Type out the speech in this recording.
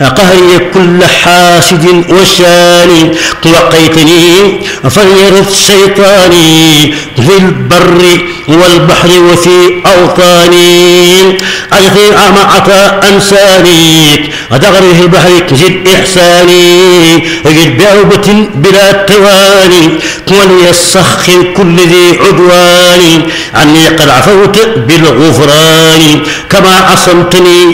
قهري كل حاسد وشاني وقيتني فليرد شيطاني في البر والبحر وفي أوطاني أجثي عطاء أنساني أدغره البحر زد إحساني أجد بعوبة بلا تواني وليسخر كل ذي عدوان عني قد عفوت بالغفران كما عصمتني